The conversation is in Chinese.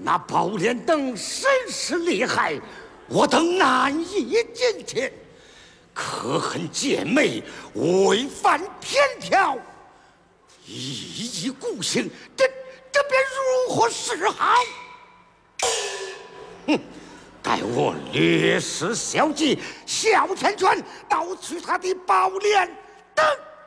那宝莲灯甚是厉害，我等难以进去。可恨姐妹违反天条，一意孤行，这便如何是好？哼！待我略施小计，哮天拳盗取他的宝莲灯。